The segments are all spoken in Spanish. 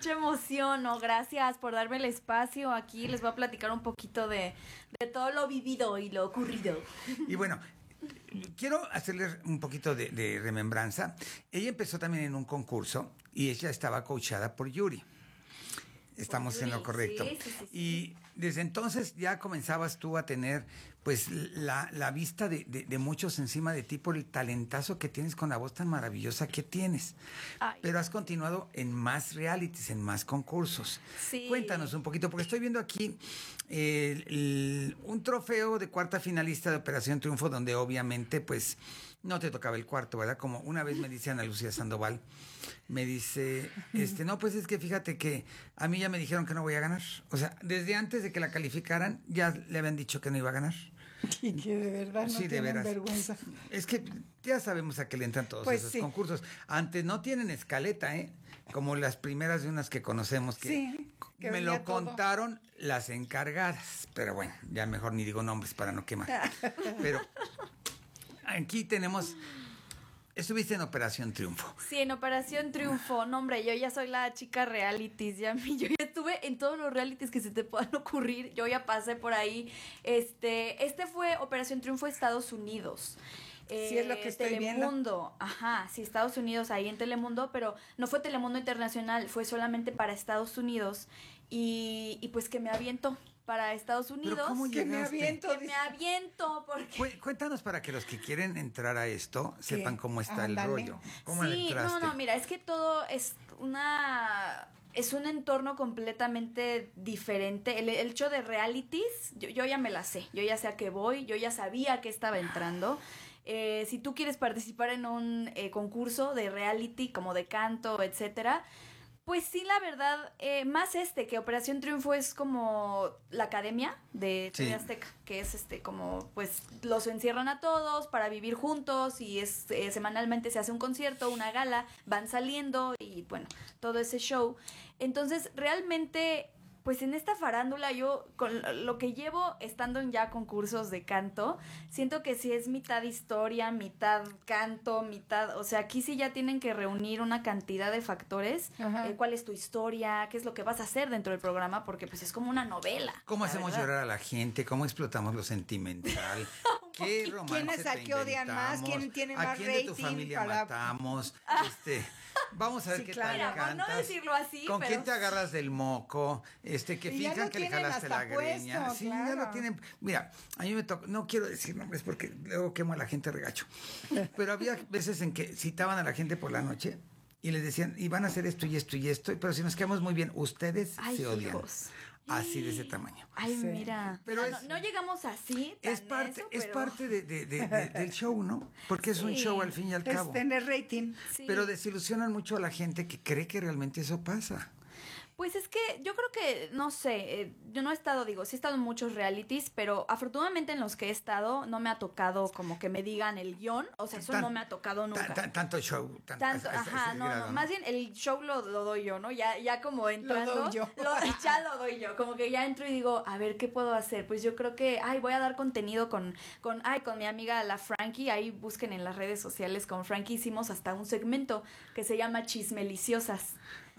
mucha emoción, ¿no? Gracias por darme el espacio. Aquí les voy a platicar un poquito de todo lo vivido y lo ocurrido. Y bueno, quiero hacerles un poquito de remembranza. Ella empezó también en un concurso y ella estaba coachada por Yuri. Estamos en lo correcto. Sí. Y desde entonces ya comenzabas tú a tener pues la vista de muchos encima de ti por el talentazo que tienes con la voz tan maravillosa que tienes. Ay. Pero has continuado en más realities, en más concursos. Sí. Cuéntanos un poquito, porque estoy viendo aquí un trofeo de cuarta finalista de Operación Triunfo, donde obviamente pues no te tocaba el cuarto, ¿verdad? Como una vez me dice Ana Lucía Sandoval, me dice, no, pues es que fíjate que a mí ya me dijeron que no voy a ganar. O sea, desde antes de que la calificaran, ya le habían dicho que no iba a ganar. Y que de verdad no Sí, de tienen veras. vergüenza. Es que ya sabemos a qué le entran todos Pues esos sí. concursos. Antes no tienen escaleta, ¿eh? Como las primeras de unas que conocemos que, Sí, que me venía lo todo. contaron las encargadas. Pero bueno, ya mejor ni digo nombres para no quemar. Pero aquí tenemos... Estuviste en Operación Triunfo. Sí, en Operación Triunfo. No, hombre, yo ya soy la chica realities. Yo ya estuve en todos los realities que se te puedan ocurrir. Yo ya pasé por ahí. Este fue Operación Triunfo Estados Unidos. Sí, es lo que estoy Telemundo. Ajá, sí, Estados Unidos, ahí en Telemundo, pero no fue Telemundo Internacional, fue solamente para Estados Unidos. Y pues que me aviento para Estados Unidos. ¿Pero cómo Que me llegaste? aviento. Que me aviento, porque... Cuéntanos para que los que quieren entrar a esto sepan cómo está Ándale. el rollo. ¿Cómo Sí, entraste? no, mira, es que todo es un entorno completamente diferente. El hecho de realities, yo ya me la sé, yo ya sé a qué voy, yo ya sabía que estaba entrando. Si tú quieres participar en un concurso de reality, como de canto, etcétera, pues sí, la verdad, más que Operación Triunfo es como la academia de TV Sí. Azteca, que es como, pues, los encierran a todos para vivir juntos y semanalmente se hace un concierto, una gala, van saliendo y bueno, todo ese show. Entonces, realmente... Pues en esta farándula yo, con lo que llevo estando en ya concursos de canto, siento que sí es mitad historia, mitad canto, mitad... O sea, aquí sí ya tienen que reunir una cantidad de factores. Ajá. ¿Cuál es tu historia? ¿Qué es lo que vas a hacer dentro del programa? Porque pues es como una novela. ¿Cómo la hacemos verdad. llorar a la gente? ¿Cómo explotamos lo sentimental? ¿Qué romance ¿Quiénes a te qué odian más? inventamos? ¿Quién tiene ¿A más quién de tu rating familia para- matamos? Vamos a ver Sí, qué claro. tal Mira, por cantas. no decirlo así, ¿Con pero- quién te agarras del moco? Que Y ya finjan lo que le tienen jalaste hasta la greña. puesto, Sí, ya claro. lo tienen. Mira, a mí me toca, no quiero decir nombres porque luego quemo a la gente regacho. Pero había veces en que citaban a la gente por la noche y les decían, y van a hacer esto y esto y esto, pero si nos quedamos muy bien, ustedes Ay, se odian. hijos. Así de ese tamaño. Ay, Sí. mira. Pero Mira, es- no llegamos así. tan Es parte, eso, es pero- parte del show, ¿no? Porque es un Sí. show al fin y al Es cabo. tener rating. Sí. Pero desilusionan mucho a la gente que cree que realmente eso pasa. Pues es que yo creo que, no sé, yo no he estado, sí he estado en muchos realities, pero afortunadamente en los que he estado no me ha tocado como que me digan el guión, o sea, eso no me ha tocado nunca. Tanto show. Tanto, a ese ajá, no, grado, no, más bien el show lo doy yo, ¿no? Ya como entrando, doy yo. ya lo doy yo, como que ya entro y digo, a ver, ¿qué puedo hacer? Pues yo creo que, voy a dar contenido con mi amiga la Frankie, ahí busquen en las redes sociales, con Frankie hicimos hasta un segmento que se llama Chismeliciosas.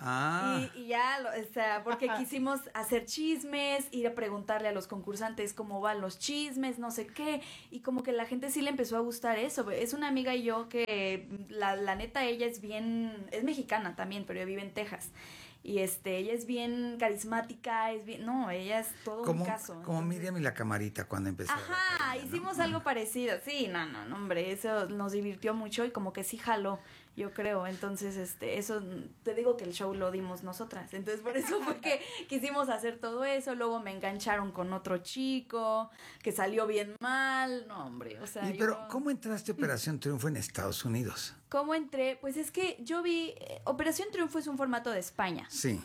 Ah, Y ya, o sea, porque quisimos hacer chismes, ir a preguntarle a los concursantes cómo van los chismes, no sé qué, y como que la gente sí le empezó a gustar eso. Es una amiga y yo que la neta ella es mexicana también, pero ella vive en Texas. Y ella es bien carismática, ella es todo un caso. como Miriam y la camarita cuando empezó. Ajá, hicimos algo parecido. Sí, no, hombre, eso nos divirtió mucho y como que sí jaló, yo creo. Entonces, eso, te digo que el show lo dimos nosotras. Entonces, por eso fue que quisimos hacer todo eso. Luego me engancharon con otro chico que salió bien mal. No, hombre, o sea. Pero, ¿cómo entraste a Operación Triunfo en Estados Unidos? ¿Cómo entré? Pues es que yo vi, Operación Triunfo es un formato de España. Sí.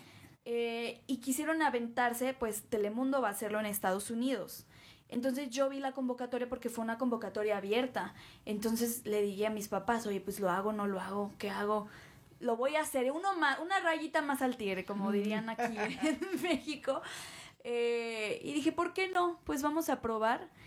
Y quisieron aventarse, pues Telemundo va a hacerlo en Estados Unidos. Entonces yo vi la convocatoria porque fue una convocatoria abierta. Entonces le dije a mis papás, oye, pues lo hago, no lo hago, ¿qué hago? Lo voy a hacer, una rayita más al tigre, como dirían aquí en México. Y dije, ¿por qué no? Pues vamos a probar.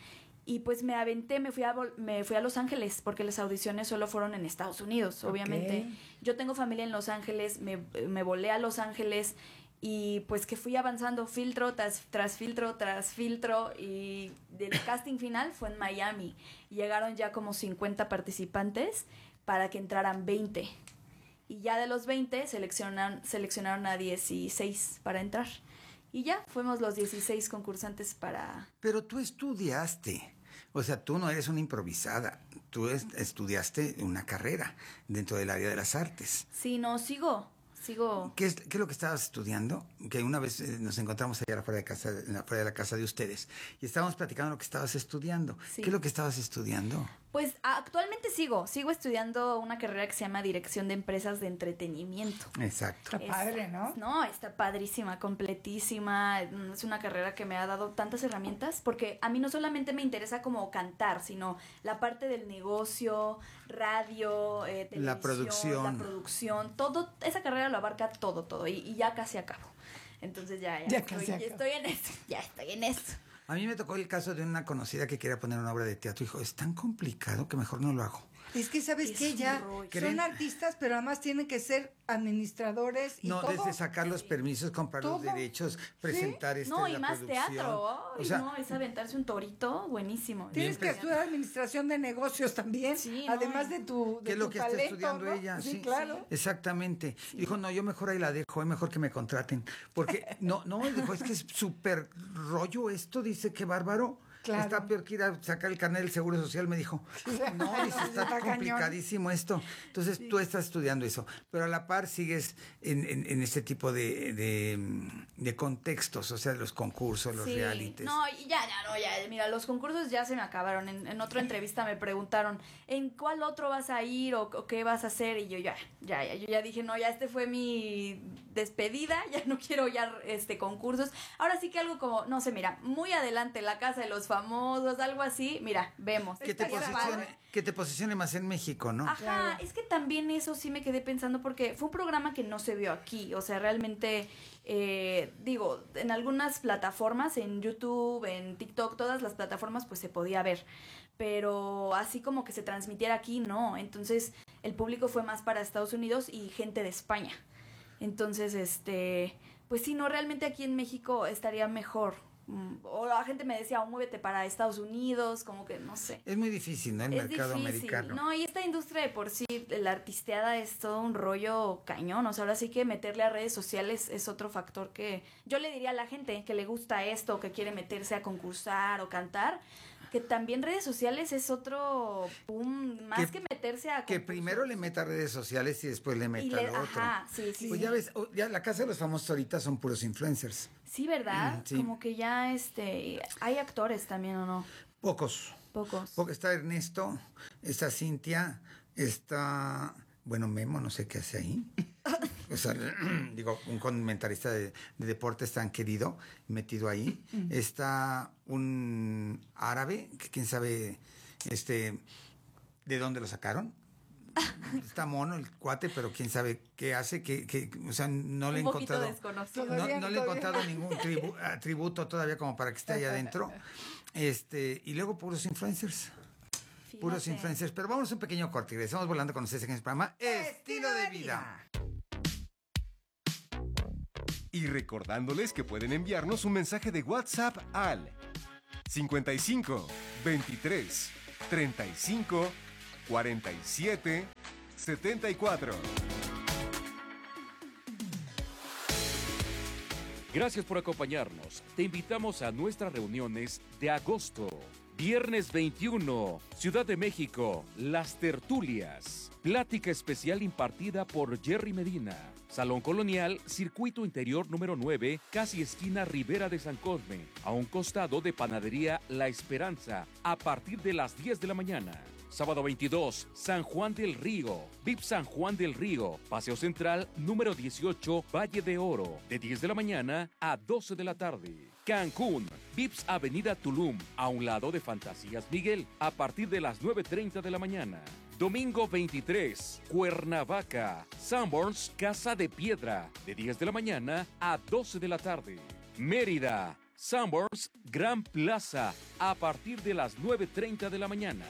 Y pues me aventé, me fui a Los Ángeles, porque las audiciones solo fueron en Estados Unidos, obviamente. Ok. Yo tengo familia en Los Ángeles, me volé a Los Ángeles y pues que fui avanzando filtro tras filtro, y del casting final fue en Miami. Llegaron ya como 50 participantes para que entraran 20. Y ya de los 20 seleccionaron a 16 para entrar. Y ya fuimos los 16 concursantes para... Pero tú estudiaste, o sea, tú no eres una improvisada, tú estudiaste una carrera dentro del área de las artes. Sí, no, sigo. ¿Qué es lo que estabas estudiando? Que una vez nos encontramos allá afuera de la casa de ustedes y estábamos platicando lo que estabas estudiando. Sí. ¿Qué es lo que estabas estudiando? Pues actualmente sigo estudiando una carrera que se llama Dirección de Empresas de Entretenimiento. Exacto. Está padre, ¿no? No, está padrísima, completísima. Es una carrera que me ha dado tantas herramientas, porque a mí no solamente me interesa como cantar, sino la parte del negocio, radio, televisión, La producción. la producción, todo. Esa carrera lo abarca todo, y ya casi acabo. Entonces ya estoy en eso. A mí me tocó el caso de una conocida que quería poner una obra de teatro. Dijo, es tan complicado que mejor no lo hago. Es que, ¿sabes Es qué? un Ya rollo. son artistas, pero además tienen que ser administradores y No, todo. desde sacar los permisos, comprar los Todo. derechos, presentar No, y la más producción. teatro. Ay, O sea, no, es aventarse un torito, buenísimo. Tienes que estudiar administración de negocios también, Sí, no, además de tu ¿qué es tu lo que está talento, estudiando ¿no? ella? Sí, claro. Exactamente. Dijo, no, yo mejor ahí la dejo, es mejor que me contraten. Porque, no, dijo, es que es súper rollo esto, dice, qué bárbaro. Claro. Está peor que ir a sacar el carnet del Seguro Social, me dijo. No, dice, está Está complicadísimo esto. Entonces, tú estás estudiando eso, pero a la par sigues en este tipo de contextos, o sea, los concursos, los realities. No, y ya, mira, los concursos ya se me acabaron. En otra entrevista me preguntaron, ¿en cuál otro vas a ir o qué vas a hacer? Y yo yo ya dije, no, ya este fue mi despedida, ya no quiero ya concursos. Ahora sí que algo como, no sé, mira, muy adelante, La Casa de los Famosos, algo así, mira, vemos. Que te Estaría posicione, padre. que te posicione más en México, ¿no? Ajá, Claro. es que también eso sí me quedé pensando, porque fue un programa que no se vio aquí, o sea, realmente, digo, en algunas plataformas, en YouTube, en TikTok, todas las plataformas, pues se podía ver, pero así como que se transmitiera aquí, no. Entonces el público fue más para Estados Unidos y gente de España. Entonces, pues sí, no, realmente aquí en México estaría mejor. O la gente me decía, muévete para Estados Unidos, como que no sé. Es muy difícil, ¿no? El Es mercado difícil, americano. no, y esta industria de por sí, la artisteada es todo un rollo cañón, o sea, ahora sí que meterle a redes sociales es otro factor que yo le diría a la gente que le gusta esto, que quiere meterse a concursar o cantar, que también redes sociales es otro más que meterse a Que concursos. primero le meta redes sociales y después le meta al otro. Ajá, sí. Pues ya ves, ya la casa de los famosos ahorita son puros influencers. Sí, ¿verdad? Sí. Como que ya, hay actores también, ¿o no? Pocos. Pocos. Porque está Ernesto, está Cintia, está, bueno, Memo, no sé qué hace ahí. O sea, digo, un comentarista de deportes tan querido, metido ahí. Está un árabe, que quién sabe, de dónde lo sacaron. Está mono el cuate, pero quién sabe qué hace, o sea, no le he Un poquito encontrado. desconocido. No le he encontrado ningún atributo todavía como para que esté ahí adentro. Y luego puros influencers. Puros Fíjate. influencers. Pero vamos a un pequeño corte y regresamos volando con ustedes en el programa Estilo de Vida. Y recordándoles que pueden enviarnos un mensaje de WhatsApp al 55 23 35 47 74. Gracias por acompañarnos. Te invitamos a nuestras reuniones de agosto. Viernes 21, Ciudad de México, Las Tertulias. Plática especial impartida por Jerry Medina. Salón Colonial, Circuito Interior número 9, casi esquina Ribera de San Cosme, a un costado de Panadería La Esperanza, a partir de las 10 de la mañana. Sábado 22, San Juan del Río, VIP San Juan del Río, Paseo Central número 18, Valle de Oro, de 10 de la mañana a 12 de la tarde. Cancún, VIPS Avenida Tulum, a un lado de Fantasías Miguel, a partir de las 9:30 de la mañana. Domingo 23, Cuernavaca, Sanborns Casa de Piedra, de 10 de la mañana a 12 de la tarde. Mérida, Sanborns Gran Plaza, a partir de las 9:30 de la mañana.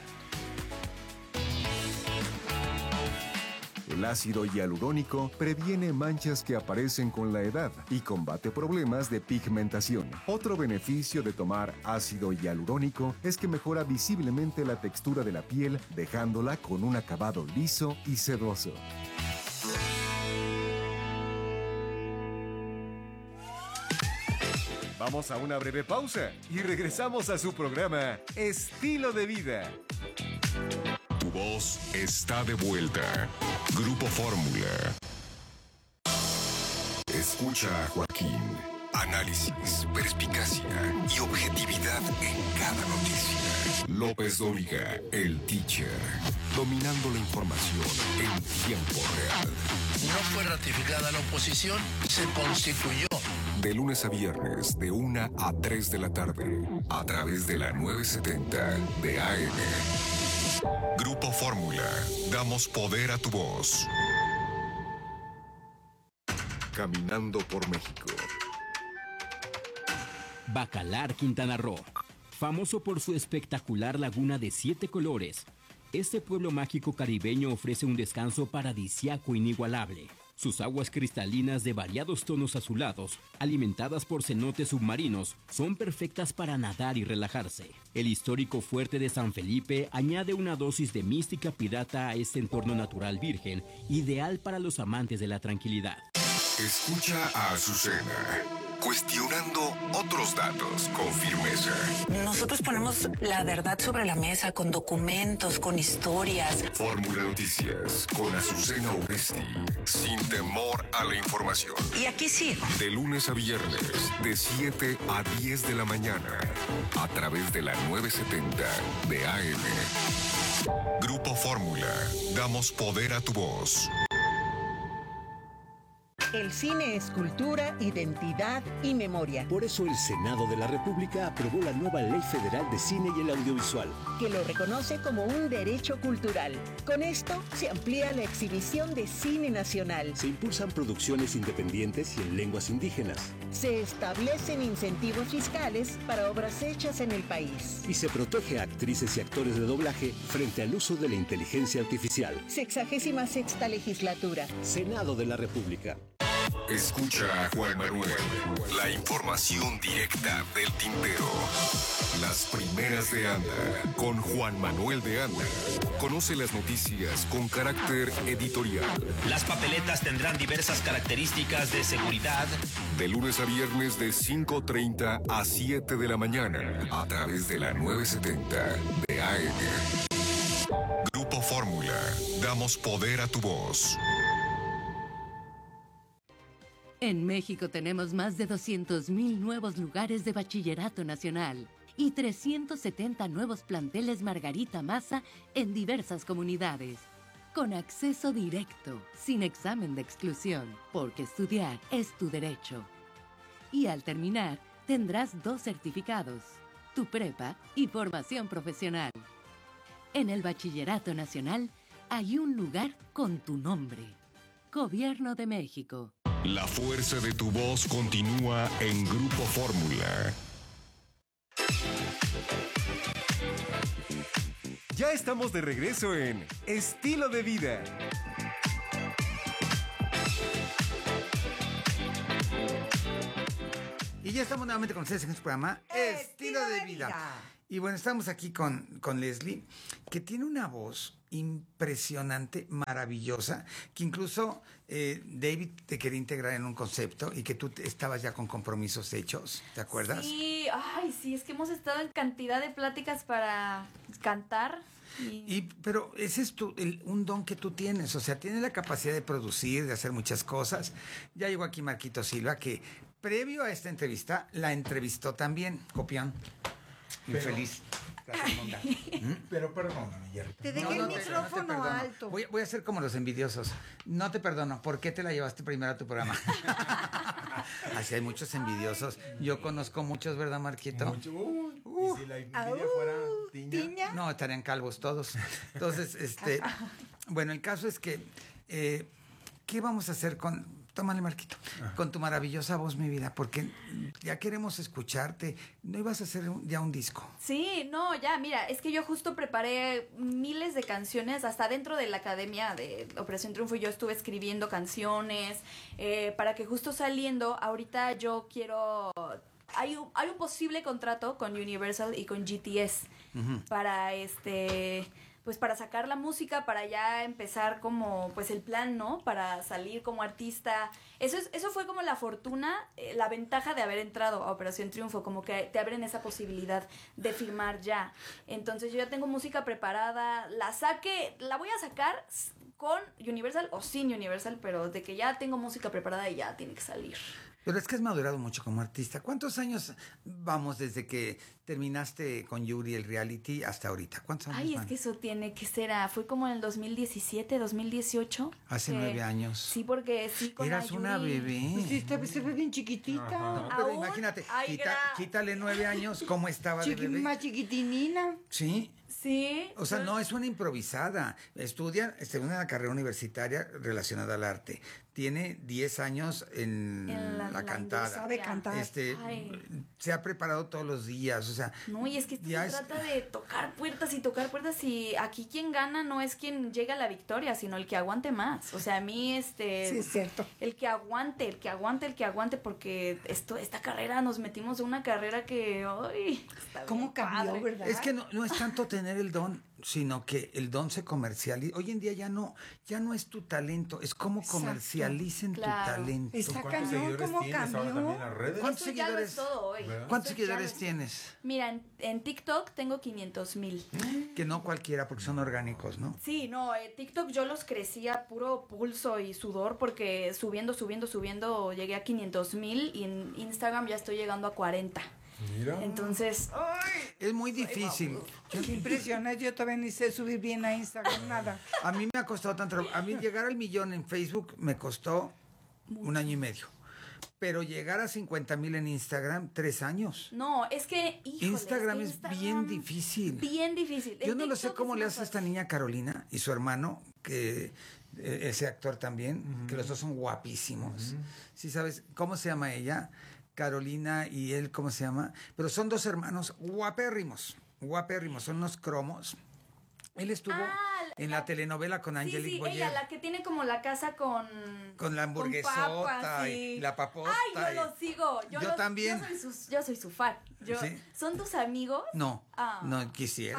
El ácido hialurónico previene manchas que aparecen con la edad y combate problemas de pigmentación. Otro beneficio de tomar ácido hialurónico es que mejora visiblemente la textura de la piel, dejándola con un acabado liso y sedoso. Vamos a una breve pausa y regresamos a su programa Estilo de Vida. Tu voz está de vuelta. Grupo Fórmula. Escucha a Joaquín. Análisis, perspicacia y objetividad en cada noticia. López Dóriga, el teacher. Dominando la información en tiempo real. No fue ratificada la oposición, se constituyó. De lunes a viernes, de 1 a 3 de la tarde, a través de la 970 de AM. Grupo Fórmula, damos poder a tu voz. Caminando por México. Bacalar, Quintana Roo. Famoso por su espectacular laguna de 7 colores, este pueblo mágico caribeño ofrece un descanso paradisíaco inigualable. Sus aguas cristalinas de variados tonos azulados, alimentadas por cenotes submarinos, son perfectas para nadar y relajarse. El histórico fuerte de San Felipe añade una dosis de mística pirata a este entorno natural virgen, ideal para los amantes de la tranquilidad. Escucha a Azucena, cuestionando otros datos con firmeza. Nosotros ponemos la verdad sobre la mesa con documentos, con historias. Fórmula Noticias con Azucena Oresti, sin temor a la información. Y aquí sigo. De lunes a viernes, de 7 a 10 de la mañana, a través de la 970 de AM. Grupo Fórmula, damos poder a tu voz. El cine es cultura, identidad y memoria. Por eso el Senado de la República aprobó la nueva Ley Federal de Cine y el Audiovisual, que lo reconoce como un derecho cultural. Con esto se amplía la exhibición de cine nacional. Se impulsan producciones independientes y en lenguas indígenas. Se establecen incentivos fiscales para obras hechas en el país. Y se protege a actrices y actores de doblaje frente al uso de la inteligencia artificial. 66ª legislatura. Senado de la República. Escucha a Juan Manuel, la información directa del tintero. Las primeras de Anda, con Juan Manuel de Anda. Conoce las noticias con carácter editorial. Las papeletas tendrán diversas características de seguridad. De lunes a viernes de 5:30 a 7 de la mañana, a través de la 970 de AM. Grupo Fórmula, damos poder a tu voz. En México tenemos más de 200,000 nuevos lugares de bachillerato nacional y 370 nuevos planteles Margarita Maza en diversas comunidades. Con acceso directo, sin examen de exclusión, porque estudiar es tu derecho. Y al terminar, tendrás 2 certificados, tu prepa y formación profesional. En el bachillerato nacional hay un lugar con tu nombre. Gobierno de México. La fuerza de tu voz continúa en Grupo Fórmula. Ya estamos de regreso en Estilo de Vida. Y ya estamos nuevamente con ustedes en este programa Estilo de Vida. Y bueno, estamos aquí con Leslie, que tiene una voz impresionante, maravillosa, que incluso David te quería integrar en un concepto y que tú estabas ya con compromisos hechos, ¿te acuerdas? Sí, sí, es que hemos estado en cantidad de pláticas para cantar. Pero ese es un don que tú tienes, o sea, tienes la capacidad de producir, de hacer muchas cosas. Ya llegó aquí Marquito Silva, que previo a esta entrevista, la entrevistó también, copión. Infeliz. Pero perdóname, Jerry. Te dejé el micrófono alto. Voy a ser como los envidiosos. No te perdono. ¿Por qué te la llevaste primero a tu programa? Así hay muchos envidiosos. Yo conozco muchos, ¿verdad, Marquito? ¿Y si la envidia fuera tiña? No, estarían calvos todos. Entonces, bueno, el caso es que, ¿qué vamos a hacer con...? tómale, Marquito, con tu maravillosa voz, mi vida, porque ya queremos escucharte. ¿No ibas a hacer ya un disco? Sí, no, ya, mira, es que yo justo preparé miles de canciones, hasta dentro de la academia de Operación Triunfo yo estuve escribiendo canciones, para que justo saliendo, ahorita yo quiero... Hay un posible contrato con Universal y con GTS para pues para sacar la música, para ya empezar como pues el plan, ¿no? Para salir como artista. Eso fue como la fortuna, la ventaja de haber entrado a Operación Triunfo, como que te abren esa posibilidad de firmar ya. Entonces yo ya tengo música preparada, la voy a sacar con Universal o sin Universal, pero de que ya tengo música preparada y ya tiene que salir. Pero es que has madurado mucho como artista. ¿Cuántos años vamos desde que terminaste con Yuri el reality hasta ahorita? ¿Cuántos años van? Es que eso tiene que ser, fue como en el 2017, 2018. Hace 9 años. Sí, porque sí, con eras Yuri. Una bebé. Pues sí, se ve bien chiquitita. No, pero imagínate, quítale 9 años, ¿cómo estaba de bebé? Más chiquitinina. Sí. Sí. O sea, no es una improvisada. Estudia una carrera universitaria relacionada al arte. Tiene 10 años en la cantada. Sabe cantar. Se ha preparado todos los días, o sea... No, y es que se trata de tocar puertas y aquí quien gana no es quien llega a la victoria, sino el que aguante más. O sea, a mí, Sí, es cierto. el que aguante, porque esta carrera, nos metimos en una carrera que, ¡ay! ¿Cómo cambió, verdad? Es que no es tanto tener el don, sino que el don se comercializa. Hoy en día ya no es tu talento, es cómo comercialicen tu talento. ¿Cuántos seguidores tienes ahora también en las redes? ¿Cuántos seguidores tienes? Mira, en TikTok tengo 500,000. Que no cualquiera, porque son orgánicos, ¿no? Sí, no, TikTok yo los crecí a puro pulso y sudor, porque subiendo, llegué a 500,000 y en Instagram ya estoy llegando a 40. Mira. Entonces, es muy difícil. Qué impresionante, yo todavía ni sé subir bien a Instagram, nada. A mí me ha costado tanto. A mí llegar al 1,000,000 en Facebook me costó 1 año y medio. Pero llegar a 50,000 en Instagram, 3 años. No, es que, híjole, Instagram es bien difícil. Bien difícil. Yo no lo sé cómo le hace esta niña Carolina y su hermano, que ese actor también, que los dos son guapísimos. ¿Sí sabes cómo se llama ella? Carolina y él, ¿cómo se llama? Pero son 2 hermanos guapérrimos, son unos cromos. Él estuvo en la telenovela con Angelique Boyer. Ella, la que tiene como la casa con la hamburguesota con papas, y la papota. Ay, yo los sigo. Yo también. Yo soy su fan. ¿Sí? ¿Son tus amigos? No, no quisiera.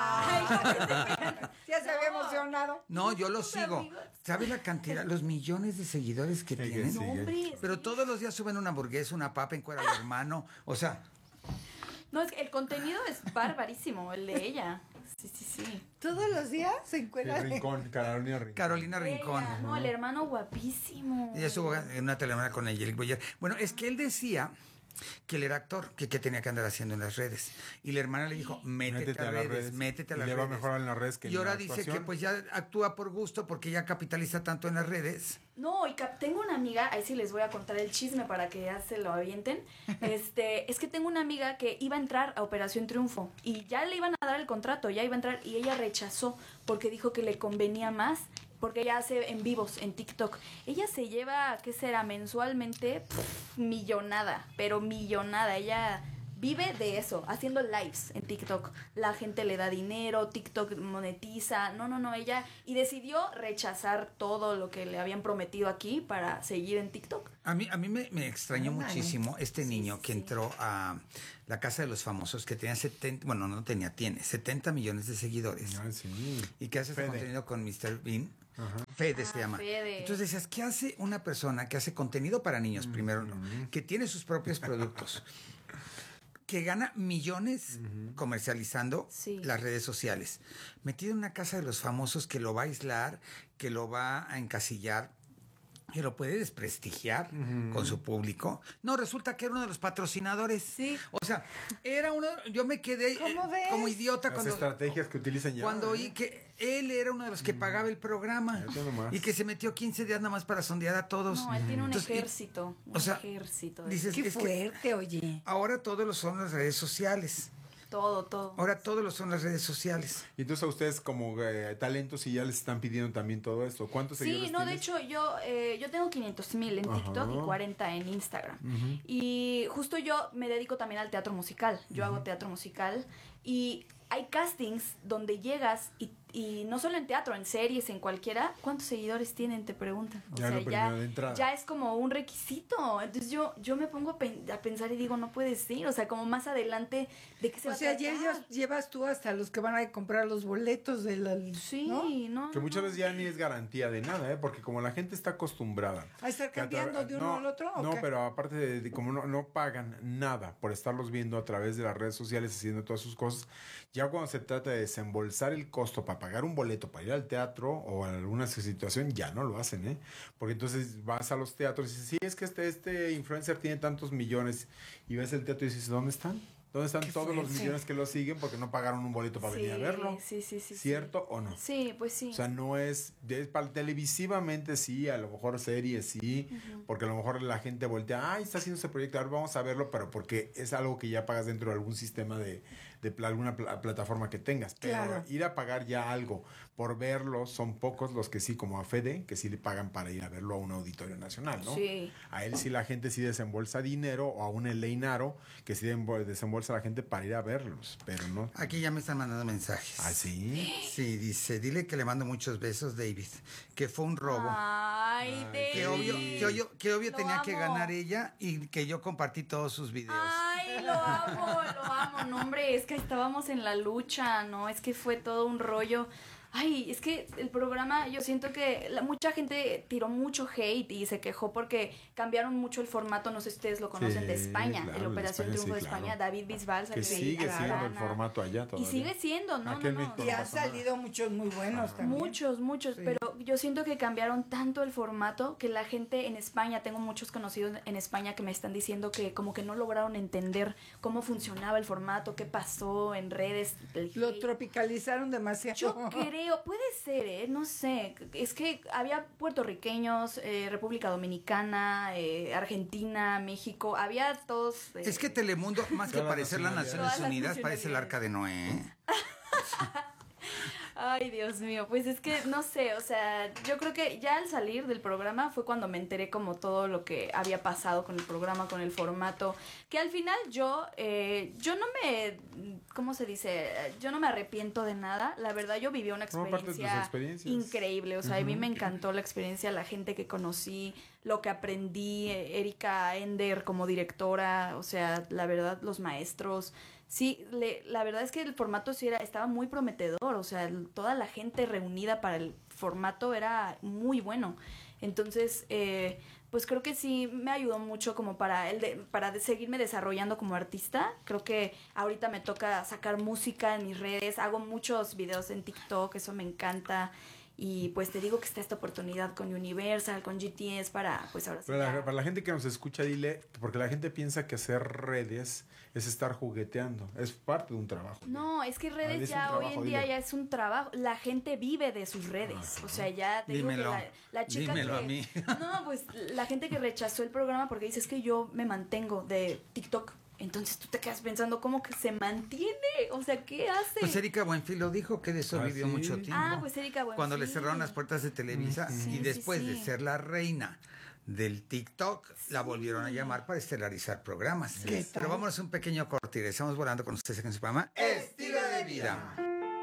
Ya se había emocionado. No, yo los sigo. ¿Sabes la cantidad, los millones de seguidores que tienen? No, hombre, pero todos los días suben una hamburguesa, una papa, encuera al hermano. O sea... No, es que el contenido es barbarísimo, el de ella. Sí. ¿Todos los días se encuentra? Carolina Rincón. No, el hermano guapísimo. Ella estuvo en una telenovela con Angelique Boyer. Bueno, es que él decía que él era actor, que tenía que andar haciendo en las redes. Y la hermana le dijo, métete a las redes. Y le va mejor en las redes que en la actuación. Y ahora dice que pues ya actúa por gusto porque ya capitaliza tanto en las redes. No, y tengo una amiga, ahí sí les voy a contar el chisme para que ya se lo avienten. Es que tengo una amiga que iba a entrar a Operación Triunfo y ya le iban a dar el contrato, ya iba a entrar y ella rechazó porque dijo que le convenía más, porque ella hace en vivos en TikTok. Ella se lleva, ¿qué será? Mensualmente, millonada, pero millonada. Ella vive de eso, haciendo lives en TikTok. La gente le da dinero, TikTok monetiza. No, ella... Y decidió rechazar todo lo que le habían prometido aquí para seguir en TikTok. A mí me extrañó muchísimo este niño que entró a la Casa de los Famosos, que tenía tiene 70 millones de seguidores. Y que hace este contenido con Mr. Bean. Fede se llama. Fede. Entonces decías, ¿qué hace una persona que hace contenido para niños, primero, que tiene sus propios productos, que gana millones comercializando las redes sociales, metido en una Casa de los Famosos que lo va a aislar, que lo va a encasillar, que lo puede desprestigiar con su público? No, resulta que era uno de los patrocinadores. Sí. O sea, era uno... Yo me quedé como idiota las estrategias que utilizan ya. Cuando oí que él era uno de los que pagaba el programa y que se metió 15 días nada más para sondear a todos. No, él tiene un ejército. Dices, qué fuerte, oye. Ahora todos son las redes sociales. Todo. Ahora todo lo son las redes sociales. Y entonces a ustedes como talentos, si ya les están pidiendo también todo esto, ¿cuántos seguidores Sí, no, tienes? de hecho yo tengo 500,000 en TikTok y 40 en Instagram. Y justo yo me dedico también al teatro musical. Yo hago teatro musical y hay castings donde llegas y no solo en teatro, en series, en cualquiera. ¿Cuántos seguidores tienen? Te preguntan. O Ya sea, lo primero de entrada. ya es como un requisito. Entonces yo me pongo a pensar y digo, no puede ser. O sea, como más adelante, ¿de qué se va a tratar? ya llevas tú hasta los que van a comprar los boletos de la... Sí, ¿no? Que muchas veces ya ni es garantía de nada, porque como la gente está acostumbrada ¿A estar cambiando de uno al otro? ¿o No, qué? pero aparte de como no pagan nada por estarlos viendo a través de las redes sociales haciendo todas sus cosas, ya cuando se trata de desembolsar el costo para pagar un boleto para ir al teatro o a alguna situación, ya no lo hacen, porque entonces vas a los teatros y dices, sí, es que este influencer tiene tantos millones, y ves el teatro y dices, ¿dónde están? ¿Dónde están todos los millones que lo siguen porque no pagaron un boleto para venir a verlo? Sí. ¿Cierto o no? Sí, pues sí. O sea, no es para televisivamente sí, a lo mejor series sí, porque a lo mejor la gente voltea, está haciendo ese proyecto, ahora vamos a verlo, pero porque es algo que ya pagas dentro de algún sistema de alguna plataforma que tengas. Pero ir a pagar ya algo por verlo, son pocos los que sí, como a Fede, que sí le pagan para ir a verlo a un auditorio nacional, ¿no? Sí. A él sí la gente sí desembolsa dinero, o a un Eleinaro, que sí desembolsa a la gente para ir a verlos, pero no. Aquí ya me están mandando mensajes. ¿Ah, sí? Sí, dice, dile que le mando muchos besos, David, que fue un robo. Ay, David. Que obvio tenía que ganar ella y que yo compartí todos sus videos. Ay, lo amo. No, hombre, es que estábamos en la lucha, ¿no? Es que fue todo un rollo. Ay, es que el programa, yo siento que mucha gente tiró mucho hate y se quejó porque cambiaron mucho el formato, no sé si ustedes lo conocen, de España, claro, el Operación de España, Triunfo de sí, España, claro. David Bisbal. Que sigue siendo el formato allá todavía. Y sigue siendo, ¿no? Y han salido muchos muy buenos también. Muchos, pero yo siento que cambiaron tanto el formato que la gente en España, tengo muchos conocidos en España que me están diciendo que como que no lograron entender cómo funcionaba el formato, qué pasó en redes. Lo tropicalizaron demasiado. Yo creo, puede ser, no sé, es que había puertorriqueños, República Dominicana, Argentina, México, había todos... Es que Telemundo, más que parecer las Naciones Unidas, parece el Arca de Noé. Ay, Dios mío, pues es que no sé, o sea, yo creo que ya al salir del programa fue cuando me enteré como todo lo que había pasado con el programa, con el formato, que al final yo no me, ¿cómo se dice? Yo no me arrepiento de nada, la verdad yo viví una experiencia increíble, o sea, a mí me encantó la experiencia, la gente que conocí, lo que aprendí, Erika Ender como directora, o sea, la verdad, los maestros... Sí, la verdad es que el formato sí estaba muy prometedor, o sea, toda la gente reunida para el formato era muy bueno. Entonces, pues creo que sí me ayudó mucho como para seguirme desarrollando como artista. Creo que ahorita me toca sacar música en mis redes, hago muchos videos en TikTok, eso me encanta. Y pues te digo que está esta oportunidad con Universal, con GTS para, pues ahora sí. Para la gente que nos escucha, dile, porque la gente piensa que hacer redes es estar jugueteando, es parte de un trabajo. No, es que redes ya hoy en día ya es un trabajo, la gente vive de sus redes, o sea, ya te digo que la chica dímelo que, a mí. No, pues la gente que rechazó el programa porque dice es que yo me mantengo de TikTok. Entonces tú te quedas pensando cómo que se mantiene, o sea, ¿qué hace? Pues Erika Buenfil lo dijo, que de eso vivió mucho tiempo. Pues Erika Buenfil. Cuando le cerraron las puertas de Televisa y después de ser la reina del TikTok, la volvieron a llamar para estelarizar programas. Pero vámonos a un pequeño corte y regresamos volando con ustedes en su programa Estilo de Vida.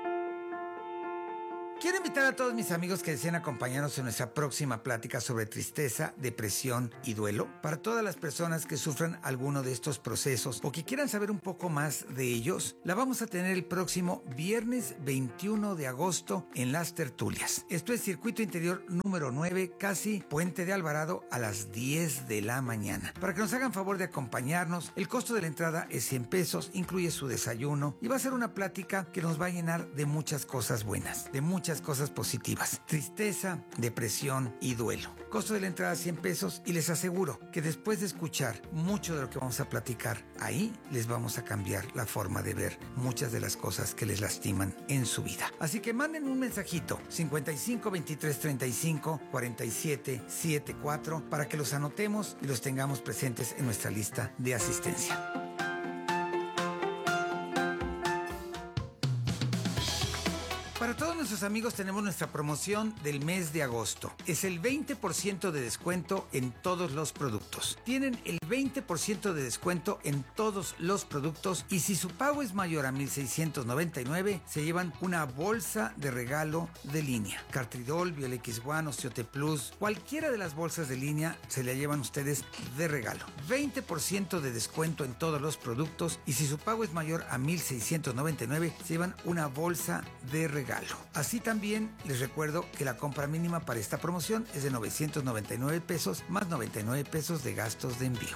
Quiero invitar a todos mis amigos que deseen acompañarnos en nuestra próxima plática sobre tristeza, depresión y duelo. Para todas las personas que sufran alguno de estos procesos o que quieran saber un poco más de ellos, la vamos a tener el próximo viernes 21 de agosto en Las Tertulias. Esto es Circuito Interior número 9, casi Puente de Alvarado, a las 10 de la mañana. Para que nos hagan favor de acompañarnos, el costo de la entrada es 100 pesos, incluye su desayuno y va a ser una plática que nos va a llenar de muchas cosas buenas, de muchas cosas positivas. Tristeza, depresión y duelo. Costo de la entrada 100 pesos y les aseguro que después de escuchar mucho de lo que vamos a platicar ahí, les vamos a cambiar la forma de ver muchas de las cosas que les lastiman en su vida. Así que manden un mensajito 55 23 35 47 74 para que los anotemos y los tengamos presentes en nuestra lista de asistencia. queridos amigos, tenemos nuestra promoción del mes de agosto. Es el 20% de descuento en todos los productos. Tienen el 20% de descuento en todos los productos y si su pago es mayor a 1,699, se llevan una bolsa de regalo de línea. Cartridol, Biol X1, Osteote Plus, cualquiera de las bolsas de línea se la llevan ustedes de regalo. 20% de descuento en todos los productos y si su pago es mayor a 1,699, se llevan una bolsa de regalo. Así también les recuerdo que la compra mínima para esta promoción es de 999 pesos más 99 pesos de gastos de envío.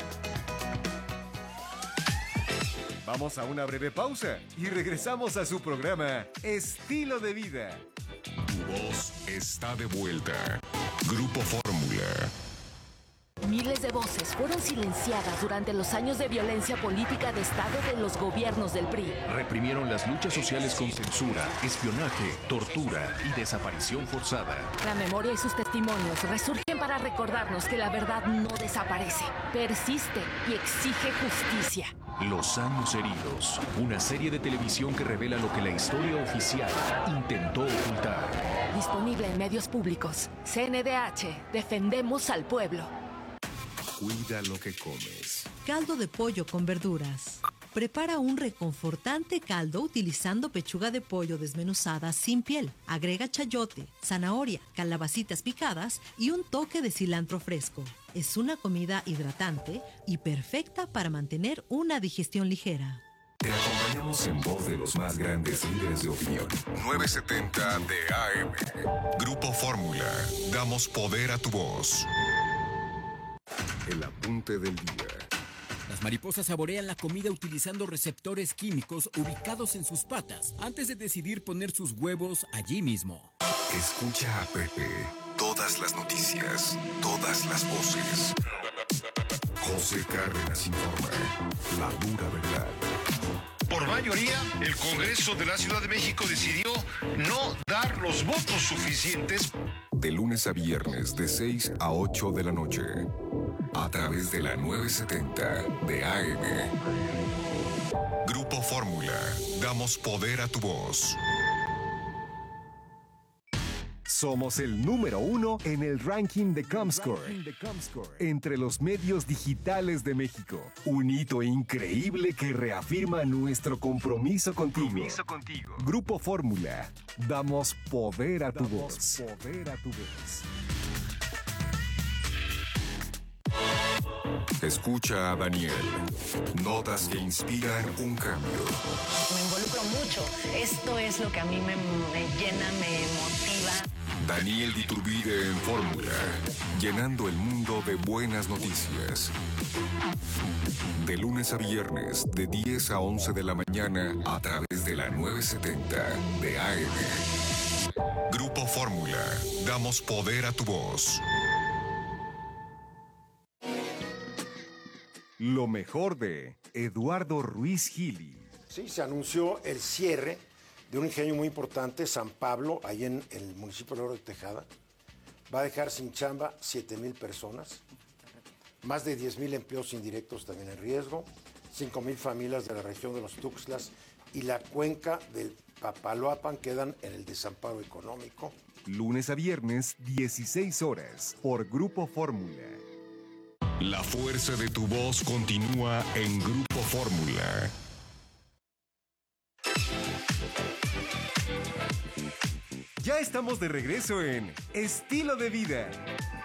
Vamos a una breve pausa y regresamos a su programa Estilo de Vida. Tu voz está de vuelta. Grupo Fórmula. Miles de voces fueron silenciadas durante los años de violencia política de Estado de los gobiernos del PRI. Reprimieron las luchas sociales con censura, espionaje, tortura y desaparición forzada. La memoria y sus testimonios resurgen para recordarnos que la verdad no desaparece, persiste y exige justicia. Los años heridos, una serie de televisión que revela lo que la historia oficial intentó ocultar. Disponible en medios públicos. CNDH, defendemos al pueblo. Cuida lo que comes. Caldo de pollo con verduras. Prepara un reconfortante caldo utilizando pechuga de pollo desmenuzada sin piel. Agrega chayote, zanahoria, calabacitas picadas y un toque de cilantro fresco. Es una comida hidratante y perfecta para mantener una digestión ligera. Te acompañamos en voz de los más grandes líderes de opinión. 970 de AM. Grupo Fórmula. Damos poder a tu voz. El apunte del día. Las mariposas saborean la comida utilizando receptores químicos ubicados en sus patas antes de decidir poner sus huevos allí mismo. Escucha a Pepe. Todas las noticias, todas las voces. José Cárdenas informa. La dura verdad. Por mayoría, el Congreso de la Ciudad de México decidió no dar los votos suficientes. De lunes a viernes, de 6 a 8 de la noche. A través de la 970 de AM. Grupo Fórmula. Damos poder a tu voz. Somos el número 1 en el ranking de Comscore entre los medios digitales de México. Un hito increíble que reafirma nuestro compromiso contigo. Grupo Fórmula. Damos poder a tu voz. Escucha a Daniel. Notas que inspiran un cambio. Me involucro mucho. Esto es lo que a mí me llena, me motiva. Daniel Diturbide en Fórmula, llenando el mundo de buenas noticias. De lunes a viernes, de 10 a 11 de la mañana, a través de la 970 de AM. Grupo Fórmula, damos poder a tu voz. Lo mejor de Eduardo Ruiz Gili. Sí, se anunció el cierre de un ingenio muy importante, San Pablo, ahí en el municipio de Oro de Tejada. Va a dejar sin chamba 7,000 personas, más de 10,000 empleos indirectos también en riesgo, 5,000 familias de la región de los Tuxtlas y la cuenca del Papaloapan quedan en el desamparo económico. Lunes a viernes, 16 horas, por Grupo Fórmula. La fuerza de tu voz continúa en Grupo Fórmula. Ya estamos de regreso en Estilo de Vida.